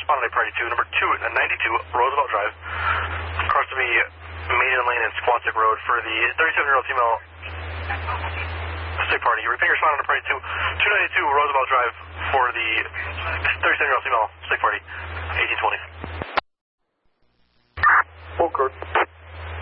responded to priority 2, number 2 at 92 Roosevelt Drive, across to be Maiden Lane and Squansick Road for the 37-year-old female sick party. You repeat your responded to priority 2, 292 Roosevelt Drive for the 37-year-old female sick party, 1820. Okay.